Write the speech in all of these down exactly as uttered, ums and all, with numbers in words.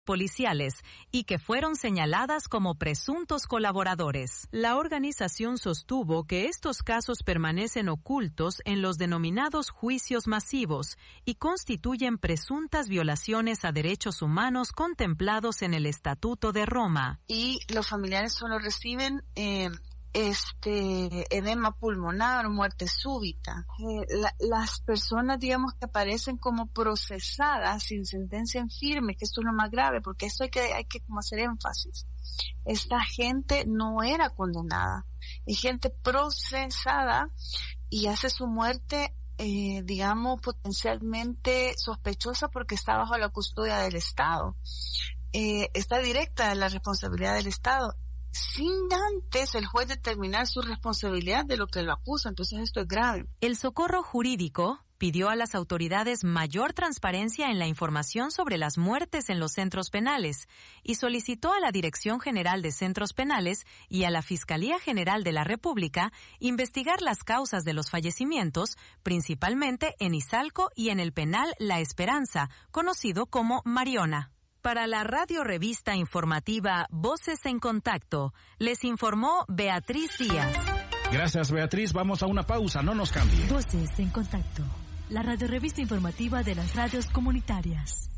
policiales y que fueron señaladas como presuntos colaboradores. La organización sostuvo que estos casos permanecen ocultos en los denominados juicios masivos y constituyen presuntas violaciones a derechos humanos contemplados en el Estatuto de Roma. Y los familiares solo reciben eh, este edema pulmonar, muerte súbita. Eh, la, las personas, digamos, que aparecen como procesadas sin sentencia en firme, que esto es lo más grave, porque esto hay que hay que como hacer énfasis. Esta gente no era condenada, es gente procesada y hace su muerte, eh, digamos, potencialmente sospechosa porque está bajo la custodia del Estado. Eh, está directa la responsabilidad del Estado, sin antes el juez determinar su responsabilidad de lo que lo acusa. Entonces esto es grave. El Socorro Jurídico pidió a las autoridades mayor transparencia en la información sobre las muertes en los centros penales y solicitó a la Dirección General de Centros Penales y a la Fiscalía General de la República investigar las causas de los fallecimientos, principalmente en Izalco y en el penal La Esperanza, conocido como Mariona. Para la radio revista informativa Voces en Contacto, les informó Beatriz Díaz. Gracias, Beatriz. Vamos a una pausa, no nos cambie. Voces en Contacto, la radio revista informativa de las radios comunitarias.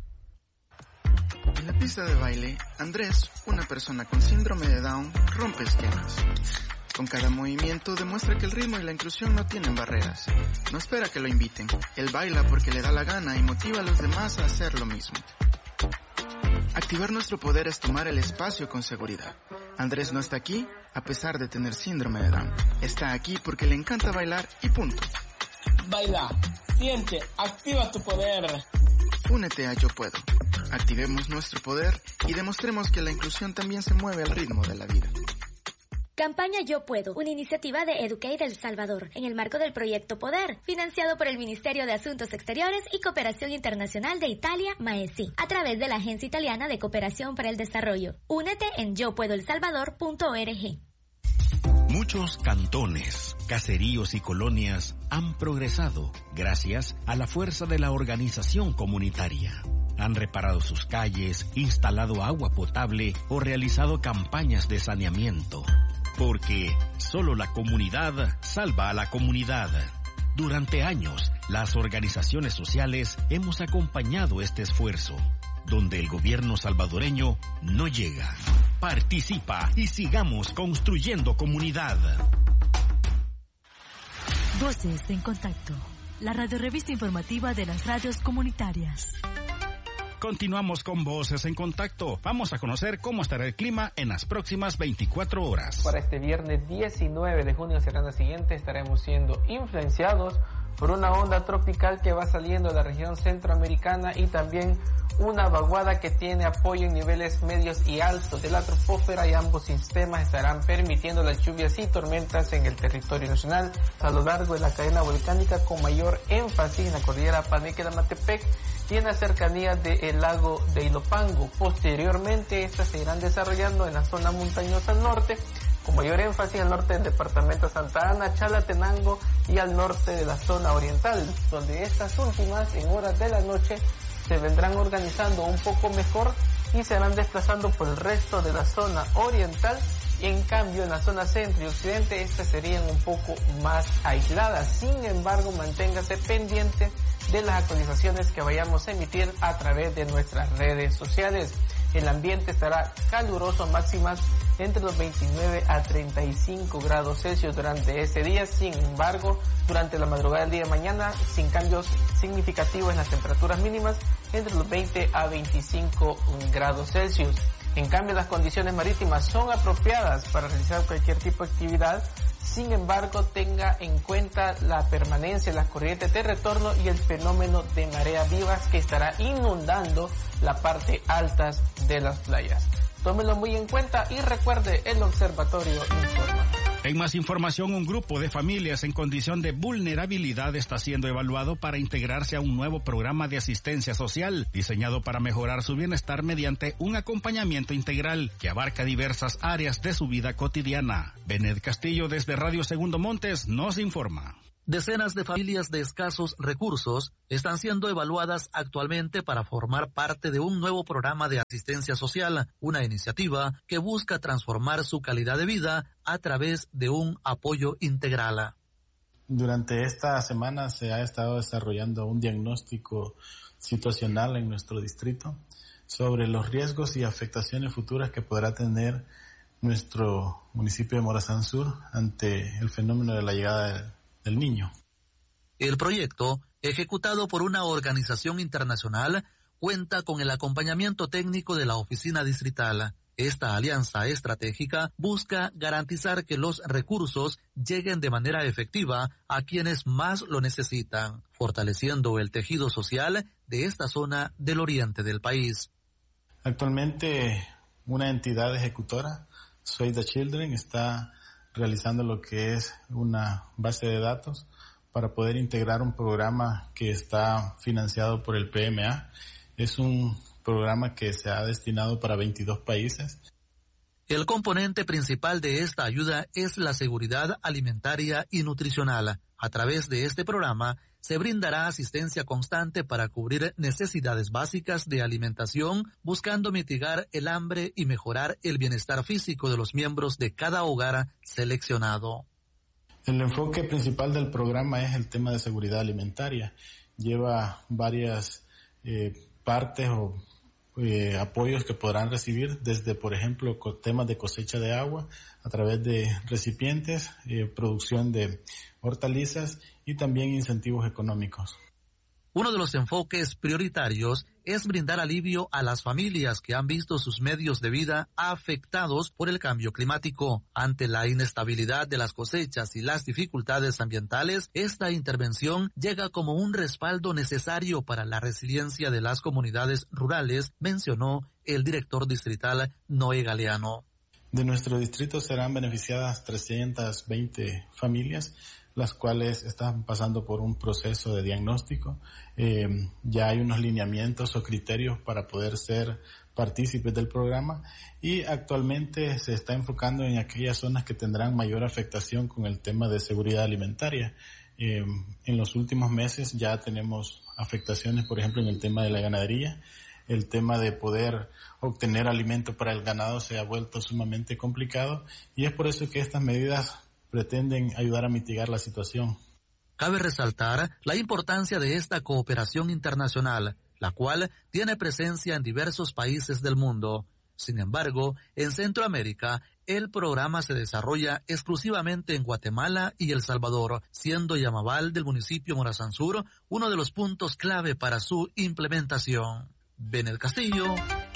En la pista de baile, Andrés, una persona con síndrome de Down, rompe esquemas. Con cada movimiento demuestra que el ritmo y la inclusión no tienen barreras. No espera que lo inviten. Él baila porque le da la gana y motiva a los demás a hacer lo mismo. Activar nuestro poder es tomar el espacio con seguridad. Andrés no está aquí a pesar de tener síndrome de Down. Está aquí porque le encanta bailar y punto. Baila, siente, activa tu poder. Únete a Yo Puedo. Activemos nuestro poder y demostremos que la inclusión también se mueve al ritmo de la vida. Campaña Yo Puedo, una iniciativa de Educate El Salvador, en el marco del proyecto Poder, financiado por el Ministerio de Asuntos Exteriores y Cooperación Internacional de Italia, MAESI, a través de la Agencia Italiana de Cooperación para el Desarrollo. Únete en yo puedo el salvador punto org. Muchos cantones, caseríos y colonias han progresado gracias a la fuerza de la organización comunitaria. Han reparado sus calles, instalado agua potable o realizado campañas de saneamiento. Porque solo la comunidad salva a la comunidad. Durante años, las organizaciones sociales hemos acompañado este esfuerzo, donde el gobierno salvadoreño no llega. Participa y sigamos construyendo comunidad. Voces en Contacto, la radio revista informativa de las radios comunitarias. Continuamos con Voces en Contacto. Vamos a conocer cómo estará el clima en las próximas veinticuatro horas. Para este viernes diecinueve de junio, semana siguiente, estaremos siendo influenciados por una onda tropical que va saliendo de la región centroamericana y también una vaguada que tiene apoyo en niveles medios y altos de la troposfera, y ambos sistemas estarán permitiendo las lluvias y tormentas en el territorio nacional a lo largo de la cadena volcánica, con mayor énfasis en la cordillera Paneque-Damatepec y en la cercanía del lago de Ilopango. Posteriormente, estas se irán desarrollando en la zona montañosa al norte, con mayor énfasis al norte del departamento de Santa Ana, Chalatenango y al norte de la zona oriental, donde estas últimas en horas de la noche se vendrán organizando un poco mejor y se van desplazando por el resto de la zona oriental. En cambio, en la zona centro y occidente, estas serían un poco más aisladas. Sin embargo, manténgase pendiente de las actualizaciones que vayamos a emitir a través de nuestras redes sociales. El ambiente estará caluroso, máximas entre los veintinueve a treinta y cinco grados Celsius durante ese día. Sin embargo, durante la madrugada del día de mañana, sin cambios significativos en las temperaturas mínimas, entre los veinte a veinticinco grados Celsius. En cambio, las condiciones marítimas son apropiadas para realizar cualquier tipo de actividad. Sin embargo, tenga en cuenta la permanencia de las corrientes de retorno y el fenómeno de mareas vivas que estará inundando la parte alta de las playas. Tómelo muy en cuenta y recuerde, el Observatorio informa. En más información, un grupo de familias en condición de vulnerabilidad está siendo evaluado para integrarse a un nuevo programa de asistencia social, diseñado para mejorar su bienestar mediante un acompañamiento integral que abarca diversas áreas de su vida cotidiana. Benet Castillo, desde Radio Segundo Montes, nos informa. Decenas de familias de escasos recursos están siendo evaluadas actualmente para formar parte de un nuevo programa de asistencia social, una iniciativa que busca transformar su calidad de vida a través de un apoyo integral. Durante esta semana se ha estado desarrollando un diagnóstico situacional en nuestro distrito sobre los riesgos y afectaciones futuras que podrá tener nuestro municipio de Morazán Sur ante el fenómeno de la llegada de del niño. El proyecto, ejecutado por una organización internacional, cuenta con el acompañamiento técnico de la oficina distrital. Esta alianza estratégica busca garantizar que los recursos lleguen de manera efectiva a quienes más lo necesitan, fortaleciendo el tejido social de esta zona del oriente del país. Actualmente, una entidad ejecutora, Save the Children, está realizando lo que es una base de datos para poder integrar un programa que está financiado por el P M A. Es un programa que se ha destinado para veintidós países. El componente principal de esta ayuda es la seguridad alimentaria y nutricional. A través de este programa se brindará asistencia constante para cubrir necesidades básicas de alimentación, buscando mitigar el hambre y mejorar el bienestar físico de los miembros de cada hogar seleccionado. El enfoque principal del programa es el tema de seguridad alimentaria. Lleva varias eh, partes o eh, apoyos que podrán recibir, desde, por ejemplo, temas de cosecha de agua a través de recipientes, eh, producción de hortalizas y también incentivos económicos. Uno de los enfoques prioritarios es brindar alivio a las familias que han visto sus medios de vida afectados por el cambio climático. Ante la inestabilidad de las cosechas y las dificultades ambientales, esta intervención llega como un respaldo necesario para la resiliencia de las comunidades rurales, mencionó el director distrital Noé Galeano. De nuestro distrito serán beneficiadas trescientas veinte familias, las cuales están pasando por un proceso de diagnóstico. Eh, ya hay unos lineamientos o criterios para poder ser partícipes del programa y actualmente se está enfocando en aquellas zonas que tendrán mayor afectación con el tema de seguridad alimentaria. Eh, en los últimos meses ya tenemos afectaciones, por ejemplo, en el tema de la ganadería. El tema de poder obtener alimento para el ganado se ha vuelto sumamente complicado y es por eso que estas medidas pretenden ayudar a mitigar la situación. Cabe resaltar la importancia de esta cooperación internacional, la cual tiene presencia en diversos países del mundo. Sin embargo, en Centroamérica, el programa se desarrolla exclusivamente en Guatemala y El Salvador, siendo Yamabal del municipio Morazán Sur uno de los puntos clave para su implementación. Benel Castillo.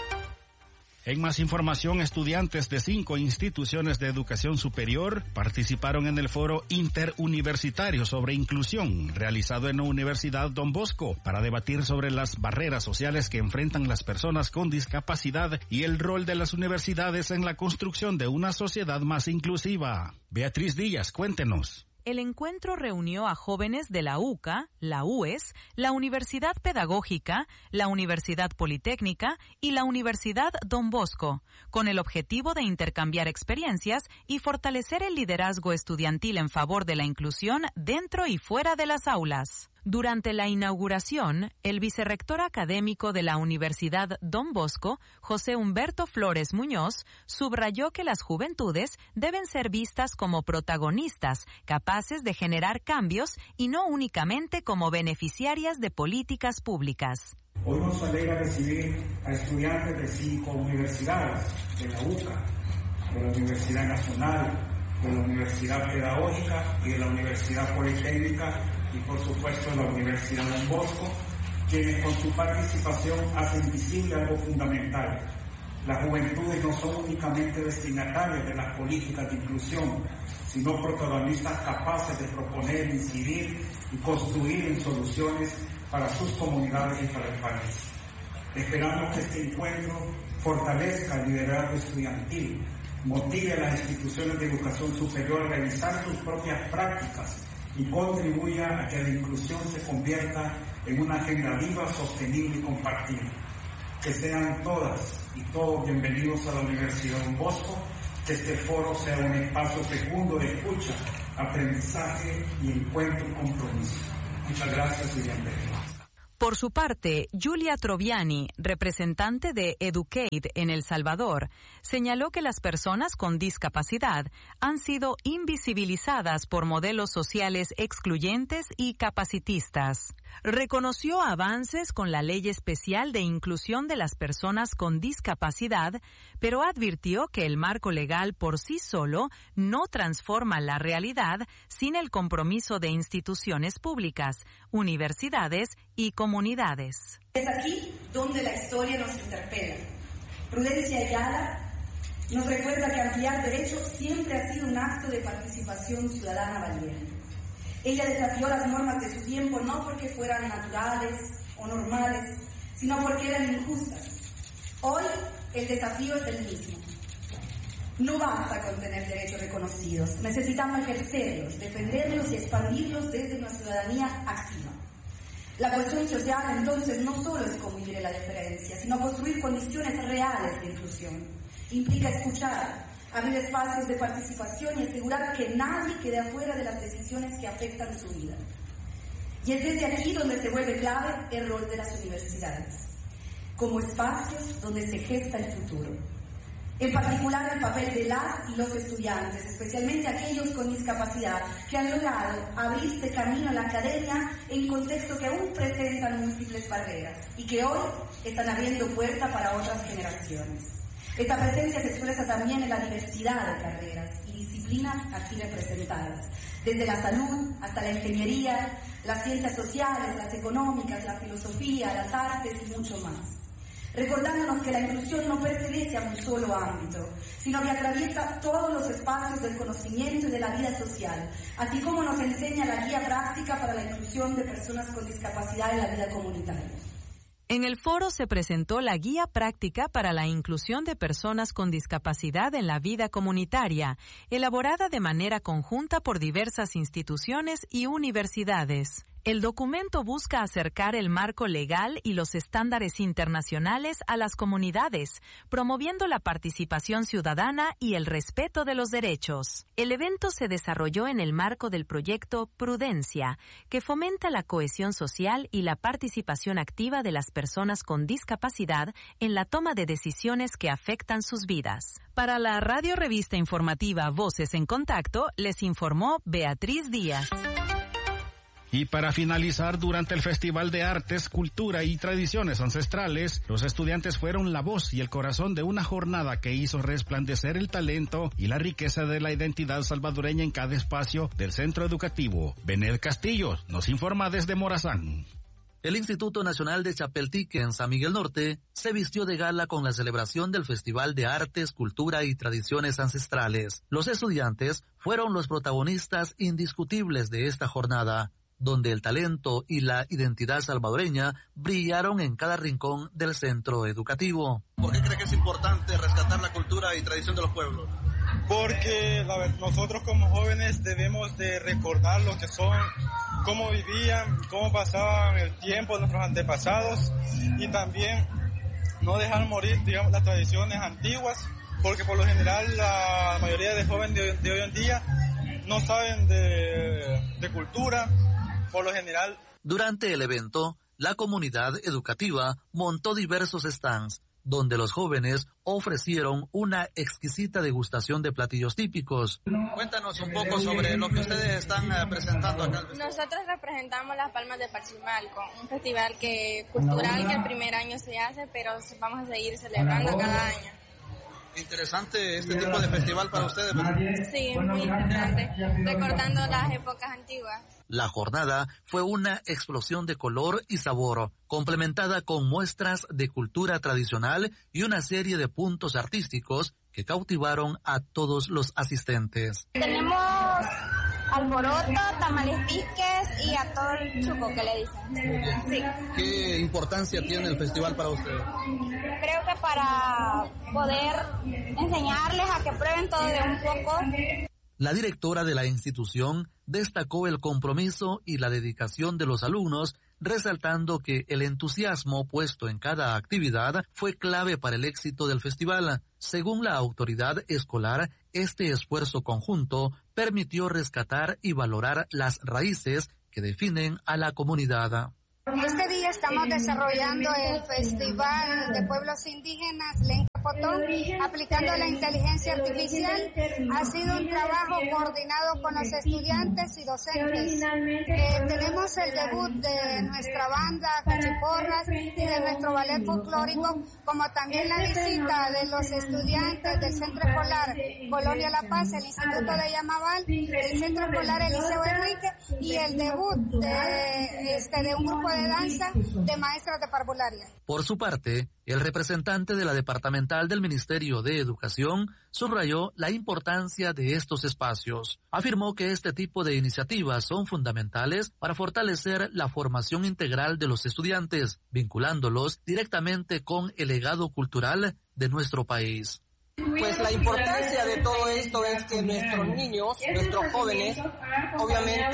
En más información, estudiantes de cinco instituciones de educación superior participaron en el foro interuniversitario sobre inclusión realizado en la Universidad Don Bosco para debatir sobre las barreras sociales que enfrentan las personas con discapacidad y el rol de las universidades en la construcción de una sociedad más inclusiva. Beatriz Díaz, cuéntenos. El encuentro reunió a jóvenes de la U C A, la U E S, la Universidad Pedagógica, la Universidad Politécnica y la Universidad Don Bosco, con el objetivo de intercambiar experiencias y fortalecer el liderazgo estudiantil en favor de la inclusión dentro y fuera de las aulas. Durante la inauguración, el vicerrector académico de la Universidad Don Bosco, José Humberto Flores Muñoz, subrayó que las juventudes deben ser vistas como protagonistas, capaces de generar cambios y no únicamente como beneficiarias de políticas públicas. Hoy nos alegra recibir a estudiantes de cinco universidades, de la U C A, de la Universidad Nacional, de la Universidad Pedagógica y de la Universidad Politécnica y por supuesto la Universidad Don Bosco, quienes con su participación hacen visible algo fundamental. Las juventudes no son únicamente destinatarias de las políticas de inclusión, sino protagonistas capaces de proponer, incidir y construir en soluciones para sus comunidades y para el país. Esperamos que este encuentro fortalezca el liderazgo estudiantil, motive a las instituciones de educación superior a revisar sus propias prácticas y contribuya a que la inclusión se convierta en una agenda viva, sostenible y compartida. Que sean todas y todos bienvenidos a la Universidad Don Bosco, que este foro sea un espacio fecundo de escucha aprendizaje y encuentro y compromiso. Muchas gracias y bienvenidos. Por su parte, Julia Troviani, representante de Educate en El Salvador, señaló que las personas con discapacidad han sido invisibilizadas por modelos sociales excluyentes y capacitistas. Reconoció avances con la Ley Especial de Inclusión de las Personas con Discapacidad, pero advirtió que el marco legal por sí solo no transforma la realidad sin el compromiso de instituciones públicas, universidades y comunidades. Es aquí donde la historia nos interpela. Prudencia Ayala nos recuerda que ampliar derechos siempre ha sido un acto de participación ciudadana valiente. Ella desafió las normas de su tiempo no porque fueran naturales o normales, sino porque eran injustas. Hoy el desafío es el mismo. No basta con tener derechos reconocidos, necesitamos ejercerlos, defenderlos y expandirlos desde una ciudadanía activa. La cuestión social entonces no solo es convivir en la diferencia, sino construir condiciones reales de inclusión. Implica escuchar, abrir espacios de participación y asegurar que nadie quede afuera de las decisiones que afectan su vida. Y es desde aquí donde se vuelve clave el rol de las universidades, como espacios donde se gesta el futuro. En particular el papel de las y los estudiantes, especialmente aquellos con discapacidad, que han logrado abrirse camino a la academia en contextos que aún presentan múltiples barreras y que hoy están abriendo puerta para otras generaciones. Esta presencia se expresa también en la diversidad de carreras y disciplinas aquí representadas, desde la salud hasta la ingeniería, las ciencias sociales, las económicas, la filosofía, las artes y mucho más. Recordándonos que la inclusión no pertenece a un solo ámbito, sino que atraviesa todos los espacios del conocimiento y de la vida social, así como nos enseña la guía práctica para la inclusión de personas con discapacidad en la vida comunitaria. En el foro se presentó la Guía Práctica para la Inclusión de Personas con Discapacidad en la Vida Comunitaria, elaborada de manera conjunta por diversas instituciones y universidades. El documento busca acercar el marco legal y los estándares internacionales a las comunidades, promoviendo la participación ciudadana y el respeto de los derechos. El evento se desarrolló en el marco del proyecto Prudencia, que fomenta la cohesión social y la participación activa de las personas con discapacidad en la toma de decisiones que afectan sus vidas. Para la radio revista informativa Voces en Contacto, les informó Beatriz Díaz. Y para finalizar, durante el Festival de Artes, Cultura y Tradiciones Ancestrales, los estudiantes fueron la voz y el corazón de una jornada que hizo resplandecer el talento y la riqueza de la identidad salvadoreña en cada espacio del centro educativo. Bened Castillo nos informa desde Morazán. El Instituto Nacional de Chapeltique en San Miguel Norte se vistió de gala con la celebración del Festival de Artes, Cultura y Tradiciones Ancestrales. Los estudiantes fueron los protagonistas indiscutibles de esta jornada, donde el talento y la identidad salvadoreña brillaron en cada rincón del centro educativo. ¿Por qué cree que es importante rescatar la cultura y tradición de los pueblos? Porque la, nosotros como jóvenes debemos de recordar lo que son, cómo vivían, cómo pasaban el tiempo de nuestros antepasados y también no dejar morir, digamos, las tradiciones antiguas, porque por lo general la mayoría de jóvenes de, de hoy en día no saben de, de cultura. Por lo general. Durante el evento, la comunidad educativa montó diversos stands, donde los jóvenes ofrecieron una exquisita degustación de platillos típicos. Cuéntanos un poco sobre lo que ustedes están uh, presentando acá. Nosotros representamos las Palmas de Parchimalco, un festival que cultural que el primer año se hace, pero vamos a seguir celebrando cada año. Interesante este tipo de festival para ustedes, ¿verdad? Sí, muy interesante, recordando las épocas antiguas. La jornada fue una explosión de color y sabor, complementada con muestras de cultura tradicional y una serie de puntos artísticos que cautivaron a todos los asistentes. Tenemos alboroto, tamales piques y a todo el chuco que le dicen. Sí. ¿Qué importancia tiene el festival para ustedes? Creo que para poder enseñarles a que prueben todo de un poco. La directora de la institución destacó el compromiso y la dedicación de los alumnos resaltando que el entusiasmo puesto en cada actividad fue clave para el éxito del festival. Según la autoridad escolar, este esfuerzo conjunto permitió rescatar y valorar las raíces que definen a la comunidad. Este día estamos desarrollando el Festival de Pueblos Indígenas Lenca Potón, aplicando la inteligencia artificial. Ha sido un trabajo coordinado con los estudiantes y docentes. Eh, tenemos el debut de nuestra banda Cachiporras y de nuestro ballet folclórico, como también la visita de los estudiantes del Centro Escolar Colonia La Paz, el Instituto de Yamabal, el Centro Escolar Eliseo Enrique y el debut de, este, de un grupo de danza de maestras de parvularia. Por su parte, el representante de la departamental del Ministerio de Educación subrayó la importancia de estos espacios. Afirmó que este tipo de iniciativas son fundamentales para fortalecer la formación integral de los estudiantes, vinculándolos directamente con el legado cultural de nuestro país. Pues la importancia de todo esto es que nuestros niños, nuestros jóvenes, obviamente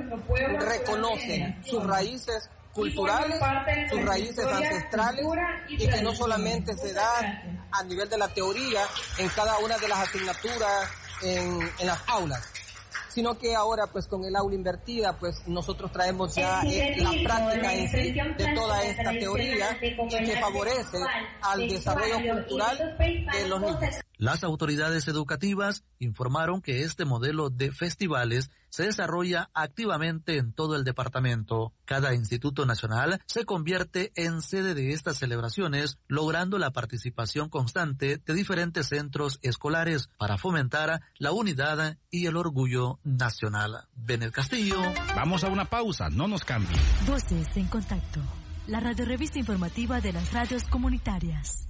reconocen sus raíces culturales, sus raíces ancestrales, y que no solamente se da a nivel de la teoría en cada una de las asignaturas en, en las aulas, sino que ahora pues con el aula invertida pues nosotros traemos ya eh, la práctica en sí de toda esta teoría que favorece al desarrollo cultural de los niños. Las autoridades educativas informaron que este modelo de festivales se desarrolla activamente en todo el departamento. Cada instituto nacional se convierte en sede de estas celebraciones, logrando la participación constante de diferentes centros escolares para fomentar la unidad y el orgullo nacional. Benet Castillo. Vamos a una pausa, no nos cambien. Voces en Contacto, la radiorevista informativa de las radios comunitarias.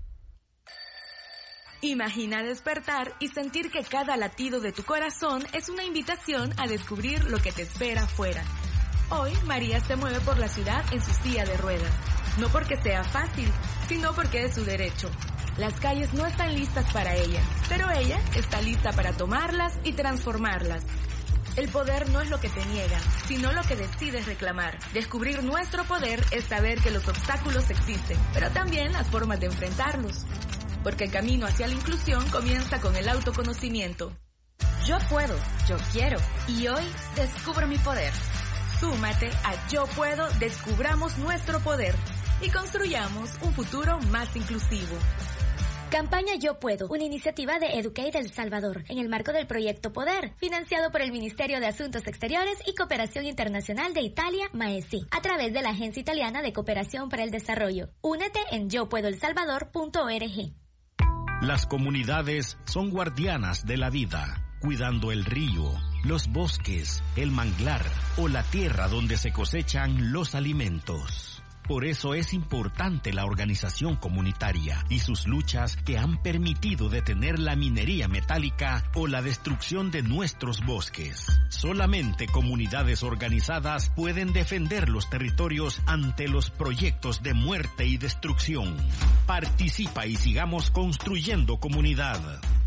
Imagina despertar y sentir que cada latido de tu corazón es una invitación a descubrir lo que te espera afuera. Hoy, María se mueve por la ciudad en su silla de ruedas. No porque sea fácil, sino porque es su derecho. Las calles no están listas para ella, pero ella está lista para tomarlas y transformarlas. El poder no es lo que te niegan, sino lo que decides reclamar. Descubrir nuestro poder es saber que los obstáculos existen, pero también las formas de enfrentarlos. Porque el camino hacia la inclusión comienza con el autoconocimiento. Yo puedo, yo quiero, y hoy descubro mi poder. Súmate a Yo Puedo, descubramos nuestro poder y construyamos un futuro más inclusivo. Campaña Yo Puedo, una iniciativa de Educate El Salvador, en el marco del proyecto Poder, financiado por el Ministerio de Asuntos Exteriores y Cooperación Internacional de Italia, MAESI, a través de la Agencia Italiana de Cooperación para el Desarrollo. Únete en yo puedo el salvador punto org. Las comunidades son guardianas de la vida, cuidando el río, los bosques, el manglar o la tierra donde se cosechan los alimentos. Por eso es importante la organización comunitaria y sus luchas que han permitido detener la minería metálica o la destrucción de nuestros bosques. Solamente comunidades organizadas pueden defender los territorios ante los proyectos de muerte y destrucción. Participa y sigamos construyendo comunidad.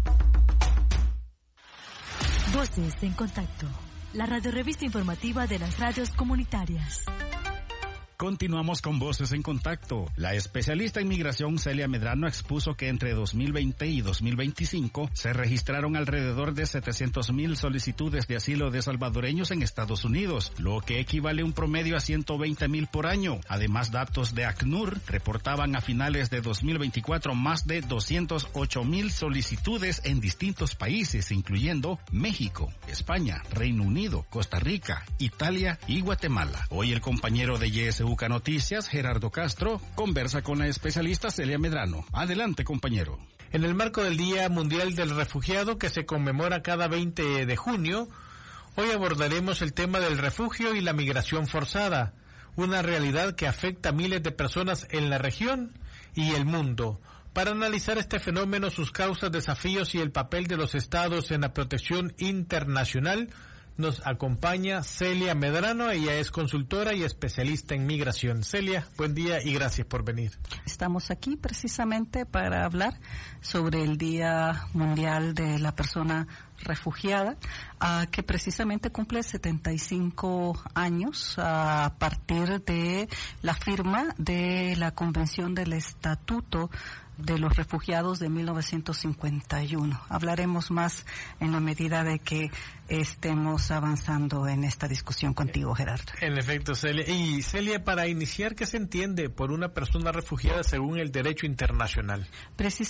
Voces en Contacto, la radiorevista informativa de las radios comunitarias. Continuamos con Voces en Contacto. La especialista en migración Celia Medrano expuso que entre dos mil veinte y dos mil veinticinco se registraron alrededor de setecientos mil solicitudes de asilo de salvadoreños en Estados Unidos, lo que equivale a un promedio a ciento veinte mil por año. Además, datos de ACNUR reportaban a finales de dos mil veinticuatro más de doscientos ocho mil solicitudes en distintos países, incluyendo México, España, Reino Unido, Costa Rica, Italia y Guatemala. Hoy el compañero de Y S U Noticias, Gerardo Castro, conversa con la especialista Celia Medrano. Adelante, compañero. En el marco del Día Mundial del Refugiado, que se conmemora cada veinte de junio, hoy abordaremos el tema del refugio y la migración forzada, una realidad que afecta a miles de personas en la región y el mundo. Para analizar este fenómeno, sus causas, desafíos y el papel de los estados en la protección internacional, Nos acompaña Celia Medrano, ella es consultora y especialista en migración. Celia, buen día y gracias por venir. Estamos aquí precisamente para hablar sobre el Día Mundial de la Persona Refugiada, uh, que precisamente cumple setenta y cinco años uh, a partir de la firma de la Convención del Estatuto de los Refugiados de mil novecientos cincuenta y uno. Hablaremos más en la medida de que estemos avanzando en esta discusión contigo, Gerardo. En efecto, Celia. Y Celia, para iniciar, ¿qué se entiende por una persona refugiada según el derecho internacional? Precisamente